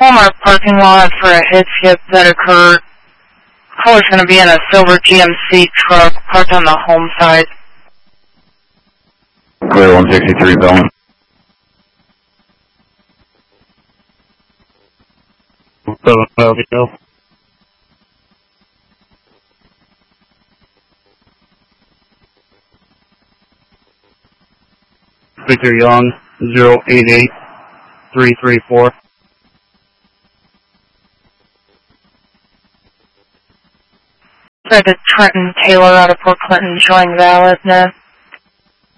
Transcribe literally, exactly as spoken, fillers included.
Walmart parking lot for a hit skip that occurred. Caller's going to be in a silver G M C truck parked on the home side. Clear one sixty-three, Bellman. Victor Young, zero eight eight three three four. Said to Trenton Taylor out of Port Clinton showing valid, no?